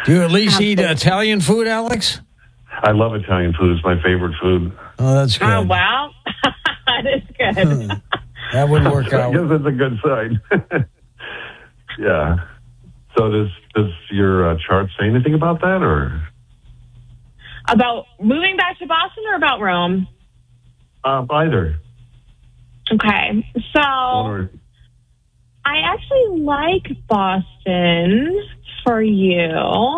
Do you at least eat Italian food, Alex? I love Italian food. It's my favorite food. Oh, that's good. Oh, wow. That is good. That would work out. I guess that's a good sign. Yeah. So does your chart say anything about that, or About moving back to Boston or about Rome? either? Okay. So Or, I actually like Boston for you.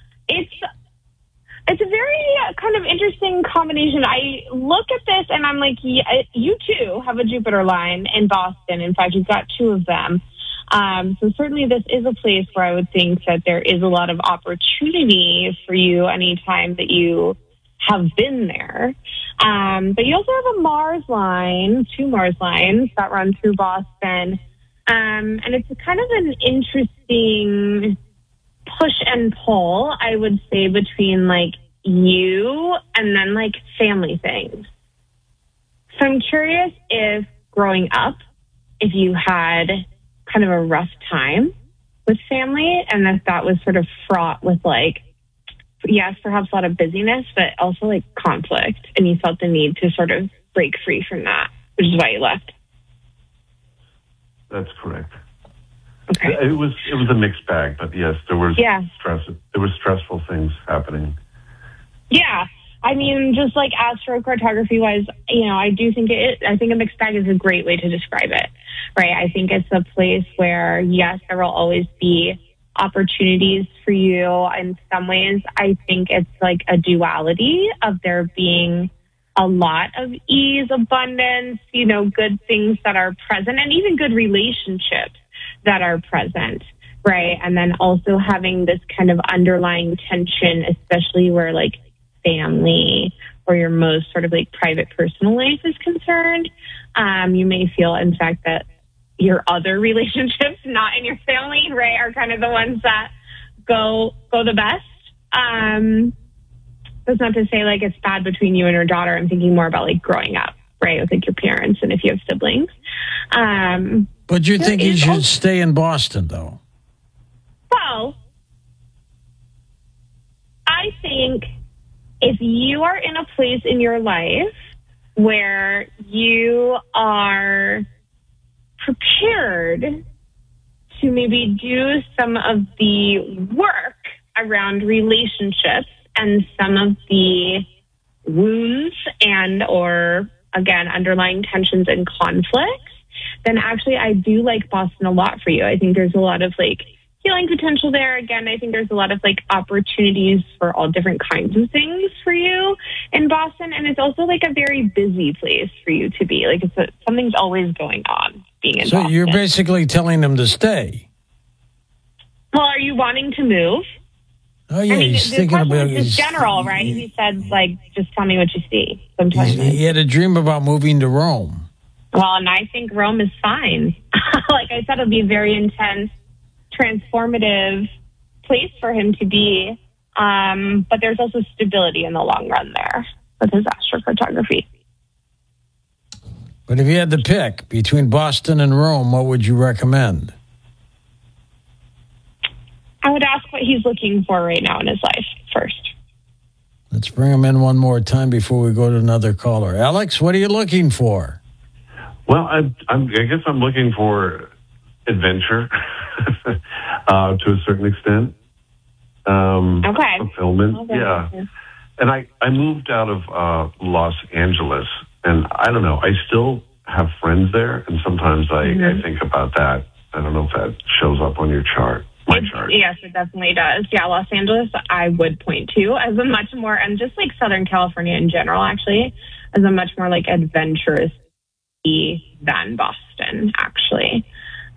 It's a very kind of interesting combination. I look at this and I'm like, yeah, you too have a Jupiter line in Boston. In fact, you've got two of them. So certainly this is a place where I would think that there is a lot of opportunity for you anytime that you have been there. But you also have a Mars line, two Mars lines that run through Boston. And it's kind of an interesting push and pull, I would say, between like you and then like family things. So I'm curious if growing up, if you had kind of a rough time with family and if that was sort of fraught with like, yes, perhaps a lot of busyness, but also like conflict, and you felt the need to sort of break free from that, which is why you left. that's correct. Okay. It was a mixed bag, but yes, there was Yeah. There was stressful things happening. Yeah. I mean, just like astrocartography wise, I do think I think a mixed bag is a great way to describe it, right? I think it's a place where, yes, there will always be opportunities for you. In some ways, I think it's like a duality of there being a lot of ease, abundance, good things that are present, and even good relationships that are present, right? And then also having this kind of underlying tension, especially where like family or your most sort of like private personal life is concerned. You may feel, in fact, that your other relationships, not in your family, right, are kind of the ones that go the best. That's not to say like it's bad between you and your daughter. I'm thinking more about like growing up, right, with like your parents and if you have siblings. But you think you should stay in Boston, though? Well, I think if you are in a place in your life where you are prepared to maybe do some of the work around relationships and some of the wounds and or, again, underlying tensions and conflicts, then actually I do like Boston a lot for you. I think there's a lot of like healing potential there. Again, I think there's a lot of like opportunities for all different kinds of things for you in Boston. And it's also like a very busy place for you to be. Like something's always going on being in Boston. So you're basically telling them to stay. Well, are you wanting to move? Oh, yeah, I mean, he's the thinking question about was just general, right? He said, like, just tell me what you see. Sometimes he had a dream about moving to Rome. Well, and I think Rome is fine. Like I said, it'll be a very intense, transformative place for him to be. But there's also stability in the long run there with his astrocartography. But if you had to pick between Boston and Rome, what would you recommend? I would ask what he's looking for right now in his life first. Let's bring him in one more time before we go to another caller. Alex, what are you looking for? Well, I guess I'm looking for adventure to a certain extent. Okay. Fulfillment, Okay. yeah. And I moved out of Los Angeles, and I don't know, I still have friends there, and sometimes I think about that. I don't know if that shows up on your chart. My chart. Yes, it definitely does. Yeah, Los Angeles, I would point to as a much more, and just like Southern California in general, actually, as a much more like adventurous than Boston, actually.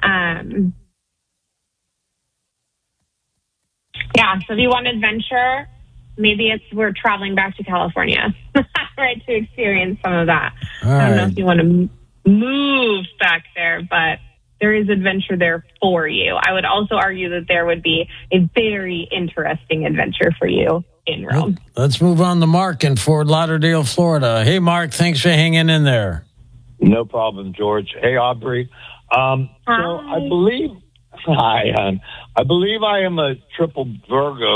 Yeah, so if you want adventure, maybe we're traveling back to California, right, to experience some of that. All I don't know right. if you want to move back there, but there is adventure there for you. I would also argue that there would be a very interesting adventure for you in Rome. Let's move on to Mark in Fort Lauderdale, Florida. Hey, Mark, thanks for hanging in there. No problem, George. Hey, Aubrey. So I believe I am a triple Virgo.